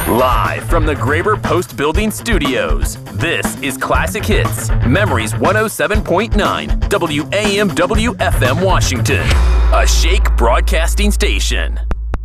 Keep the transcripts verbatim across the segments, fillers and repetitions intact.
Live from the Graber Post Building Studios, this is Classic Hits, Memories one oh seven point nine, W A M W F M Washington, a Shake broadcasting station.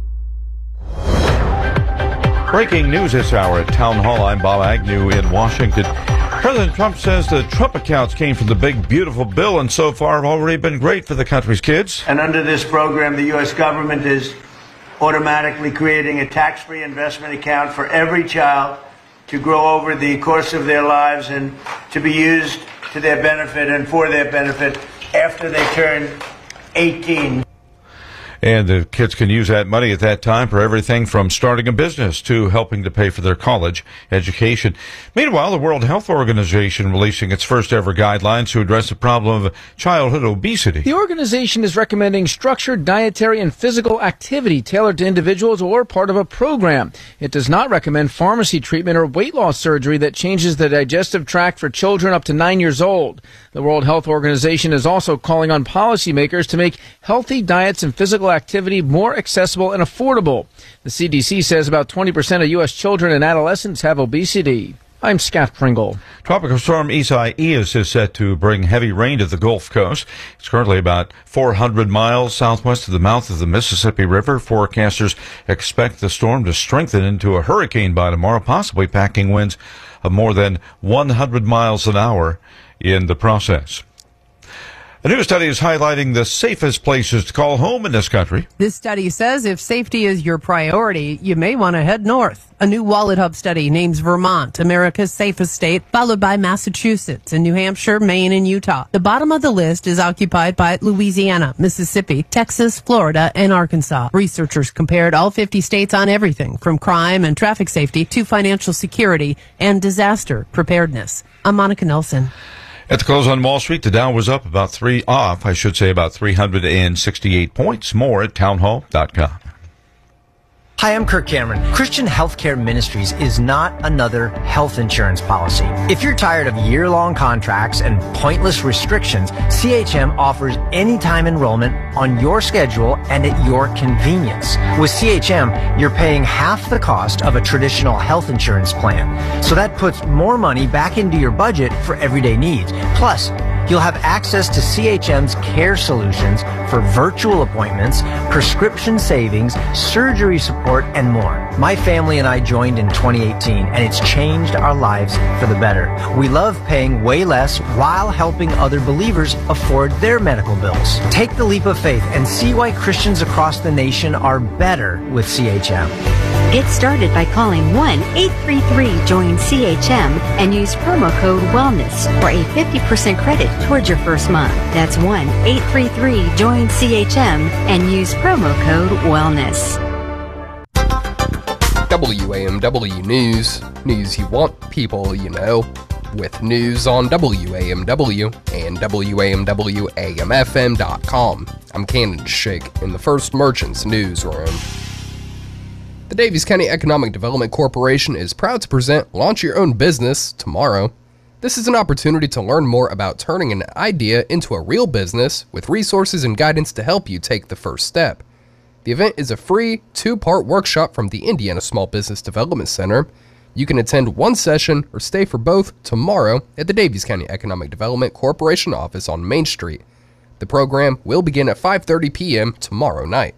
Breaking news this hour at Town Hall. I'm Bob Agnew in Washington. President Trump says the Trump accounts came from the big, beautiful bill and so far have already been great for the country's kids. And under this program, the U S government is automatically creating a tax-free investment account for every child to grow over the course of their lives and to be used to their benefit and for their benefit after they turn eighteen. And the kids can use that money at that time for everything from starting a business to helping to pay for their college education. Meanwhile, the World Health Organization releasing its first ever guidelines to address the problem of childhood obesity. The organization is recommending structured dietary and physical activity tailored to individuals or part of a program. It does not recommend pharmacy treatment or weight loss surgery that changes the digestive tract for children up to nine years old. The World Health Organization is also calling on policymakers to make healthy diets and physical activity more accessible and affordable. The C D C says about twenty percent of U S children and adolescents have obesity. I'm Scott Pringle. Tropical storm Isaias is set to bring heavy rain to the Gulf Coast. It's currently about four hundred miles southwest of the mouth of the Mississippi River. Forecasters expect the storm to strengthen into a hurricane by tomorrow, possibly packing winds of more than one hundred miles an hour in the process. A new study is highlighting the safest places to call home in this country. This study says if safety is your priority, you may want to head north. A new Wallet Hub study names Vermont America's safest state, followed by Massachusetts and New Hampshire, Maine, and Utah. The bottom of the list is occupied by Louisiana, Mississippi, Texas, Florida, and Arkansas. Researchers compared all fifty states on everything from crime and traffic safety to financial security and disaster preparedness. I'm Monica Nelson. At the close on Wall Street, the Dow was up about three off, I should say about three hundred sixty-eight points. More at townhall dot com. Hi, I'm Kirk Cameron. Christian Healthcare Ministries is not another health insurance policy. If you're tired of year-long contracts and pointless restrictions, C H M offers anytime enrollment on your schedule and at your convenience. With C H M, you're paying half the cost of a traditional health insurance plan. So that puts more money back into your budget for everyday needs. Plus, you'll have access to C H M's care solutions for virtual appointments, prescription savings, surgery support, and more. My family and I joined in twenty eighteen, and it's changed our lives for the better. We love paying way less while helping other believers afford their medical bills. Take the leap of faith and see why Christians across the nation are better with C H M. Get started by calling one eight three three join C H M and use promo code WELLNESS for a fifty percent credit towards your first month. That's one eight three three join C H M and use promo code WELLNESS. W A M W News. News you want, people you know. With news on W A M W and W A M W A M F M dot com. I'm Cannon Shake in the First Merchants Newsroom. The Daviess County Economic Development Corporation is proud to present Launch Your Own Business tomorrow. This is an opportunity to learn more about turning an idea into a real business with resources and guidance to help you take the first step. The event is a free two-part workshop from the Indiana Small Business Development Center. You can attend one session or stay for both tomorrow at the Daviess County Economic Development Corporation office on Main Street. The program will begin at five thirty p.m. tomorrow night.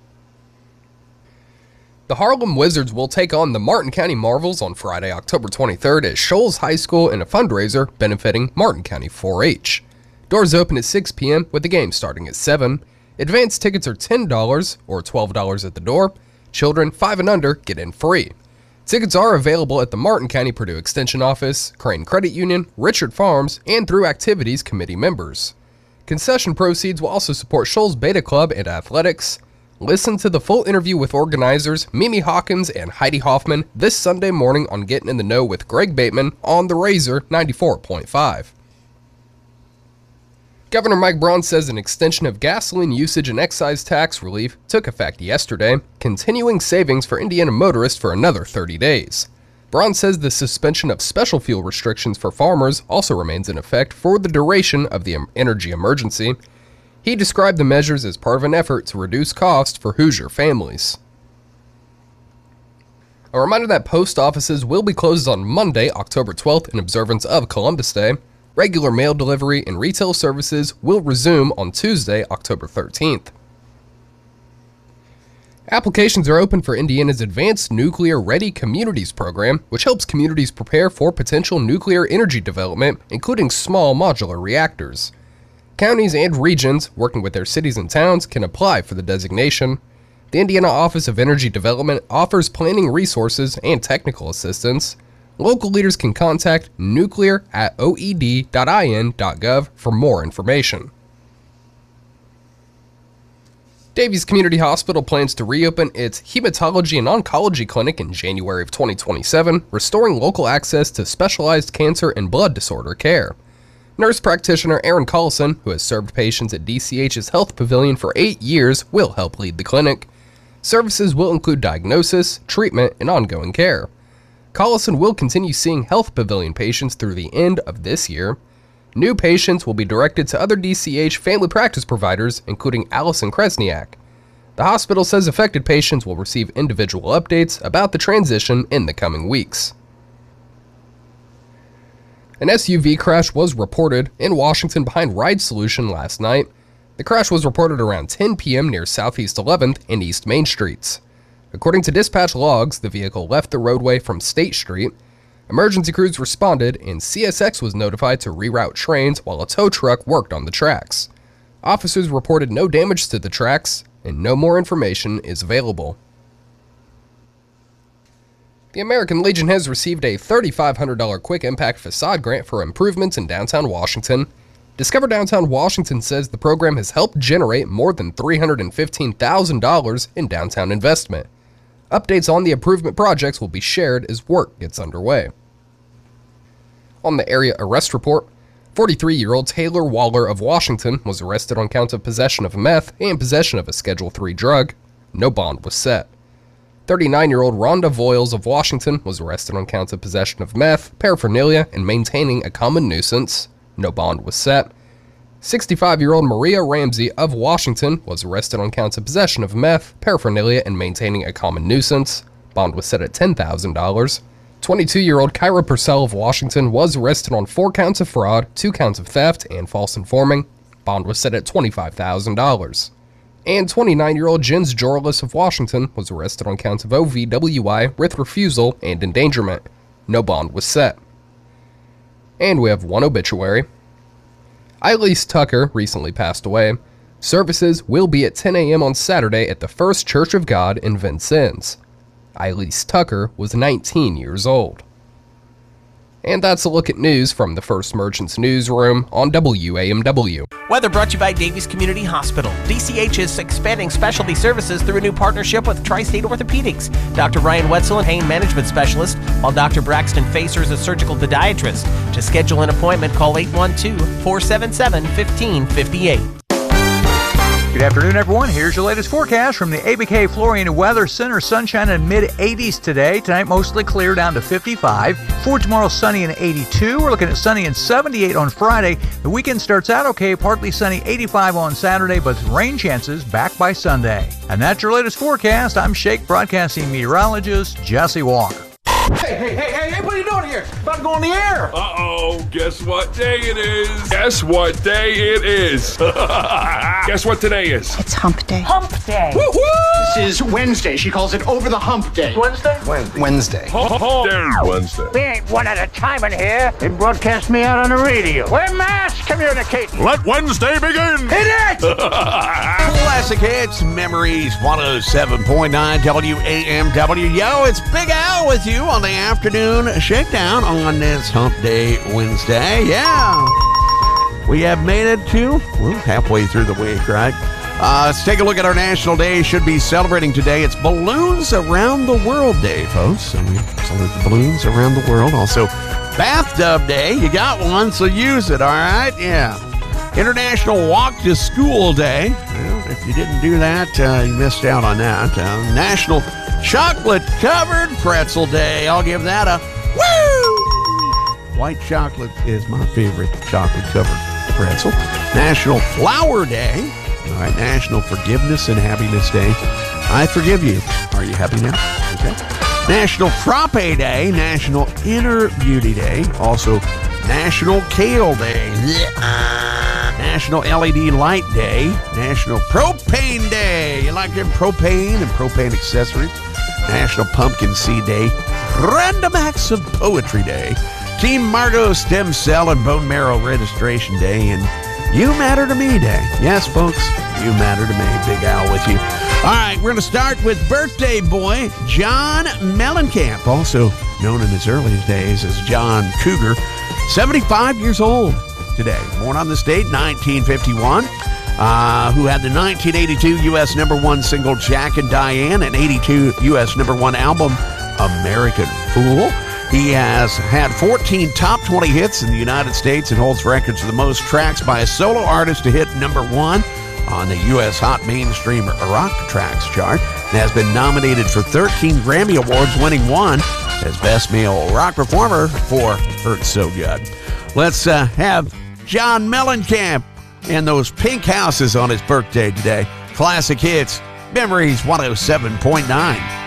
The Harlem Wizards will take on the Martin County Marvels on Friday, October twenty-third at Shoals High School in a fundraiser benefiting Martin County four H. Doors open at six p.m. with the game starting at seven. Advance tickets are ten dollars or twelve dollars at the door. Children five and under get in free. Tickets are available at the Martin County Purdue Extension Office, Crane Credit Union, Richard Farms, and through Activities Committee members. Concession proceeds will also support Shoals Beta Club and athletics. Listen to the full interview with organizers Mimi Hawkins and Heidi Hoffman this Sunday morning on Getting in the Know with Greg Bateman on the Razor ninety-four point five. Governor Mike Braun says an extension of gasoline usage and excise tax relief took effect yesterday, continuing savings for Indiana motorists for another thirty days. Braun says the suspension of special fuel restrictions for farmers also remains in effect for the duration of the energy emergency. He described the measures as part of an effort to reduce costs for Hoosier families. A reminder that post offices will be closed on Monday, October twelfth, in observance of Columbus Day. Regular mail delivery and retail services will resume on Tuesday, October thirteenth. Applications are open for Indiana's Advanced Nuclear Ready Communities program, which helps communities prepare for potential nuclear energy development, including small modular reactors. Counties and regions, working with their cities and towns, can apply for the designation. The Indiana Office of Energy Development offers planning resources and technical assistance. Local leaders can contact nuclear at o e d dot i n dot gov for more information. Davies Community Hospital plans to reopen its hematology and oncology clinic in January of twenty twenty-seven, restoring local access to specialized cancer and blood disorder care. Nurse practitioner Erin Collison, who has served patients at D C H's Health Pavilion for eight years, will help lead the clinic. Services will include diagnosis, treatment, and ongoing care. Collison will continue seeing Health Pavilion patients through the end of this year. New patients will be directed to other D C H family practice providers, including Allison Kresniak. The hospital says affected patients will receive individual updates about the transition in the coming weeks. An S U V crash was reported in Washington behind Ride Solution last night. The crash was reported around ten p.m. near Southeast eleventh and East Main Streets. According to dispatch logs, the vehicle left the roadway from State Street. Emergency crews responded, and C S X was notified to reroute trains while a tow truck worked on the tracks. Officers reported no damage to the tracks, and no more information is available. The American Legion has received a three thousand five hundred dollars Quick Impact Facade Grant for improvements in downtown Washington. Discover Downtown Washington says the program has helped generate more than three hundred fifteen thousand dollars in downtown investment. Updates on the improvement projects will be shared as work gets underway. On the area arrest report, forty-three-year-old Taylor Waller of Washington was arrested on counts of possession of meth and possession of a Schedule three drug. No bond was set. thirty-nine-year-old Rhonda Voiles of Washington was arrested on counts of possession of meth, paraphernalia, and maintaining a common nuisance. No bond was set. sixty-five-year-old Maria Ramsey of Washington was arrested on counts of possession of meth, paraphernalia, and maintaining a common nuisance. Bond was set at ten thousand dollars. twenty-two-year-old Kyra Purcell of Washington was arrested on four counts of fraud, two counts of theft, and false informing. Bond was set at twenty-five thousand dollars. And twenty-nine-year-old Jens Jorlis of Washington was arrested on counts of O V W I with refusal and endangerment. No bond was set. And we have one obituary. Eileen Tucker recently passed away. Services will be at ten a.m. on Saturday at the First Church of God in Vincennes. Eileen Tucker was nineteen years old. And that's a look at news from the First Merchants newsroom on W A M W. Weather brought to you by Davies Community Hospital. D C H is expanding specialty services through a new partnership with Tri-State Orthopedics. Doctor Ryan Wetzel, a pain management specialist, while Doctor Braxton Facer is a surgical podiatrist. To schedule an appointment, call eight one two, four seven seven, one five five eight. Good afternoon, everyone. Here's your latest forecast from the A B K Flooring Weather Center. Sunshine in mid eighties today. Tonight, mostly clear down to fifty-five. For tomorrow, sunny and eighty-two. We're looking at sunny and seventy-eight on Friday. The weekend starts out okay. Partly sunny, eighty-five on Saturday, but rain chances back by Sunday. And that's your latest forecast. I'm Shake Broadcasting meteorologist Jesse Walker. Hey, hey, hey, hey, hey, what are you doing here? About to go on the air. Uh-oh, guess what day it is? Guess what day it is? Guess what today is? It's hump day. Hump day. Woo-hoo! This is Wednesday. She calls it over the hump day. Wednesday? Wednesday. Wednesday. Hump day. Wednesday. We ain't one at a time in here. They broadcast me out on the radio. We're mass communicating. Let Wednesday begin. Hit it! Classic Hits, Memories, one oh seven point nine W A M W. Yo, it's Big Al with you on the afternoon shakedown on this Hump Day Wednesday. Yeah. We have made it to, well, halfway through the week, right? Uh, let's take a look at our National Day. Should be celebrating today. It's Balloons Around the World Day, folks. So we salute the balloons around the world. Also, Bathtub Day. You got one, so use it, all right? Yeah. International Walk to School Day. Well, if you didn't do that, uh, you missed out on that. Uh, National Chocolate Covered Pretzel Day. I'll give that a woo! White chocolate is my favorite chocolate covered pretzel. National Flower Day. All right, National Forgiveness and Happiness Day. I forgive you. Are you happy now? Okay. National Frappe Day, National Inner Beauty Day, also National Kale Day, National L E D Light Day, National Propane Day. You like them propane and propane accessories? National Pumpkin Seed Day, Random Acts of Poetry Day, Team Margot Stem Cell and Bone Marrow Registration Day, and You Matter to Me Day. Yes, folks, you matter to me. Big Al with you. All right, we're going to start with birthday boy John Mellencamp, also known in his earliest days as John Cougar, seventy-five years old today. Born on this date, nineteen fifty-one, uh, who had the nineteen eighty-two U S number one single Jack and Diane and eighty-two U S number one album American Fool. He has had fourteen top twenty hits in the United States and holds records for the most tracks by a solo artist to hit number one on the U S Hot Mainstream Rock Tracks chart, and has been nominated for thirteen Grammy Awards, winning one as Best Male Rock Performer for Hurt So Good. Let's uh, have John Mellencamp and those pink houses on his birthday today. Classic Hits, Memories one oh seven point nine.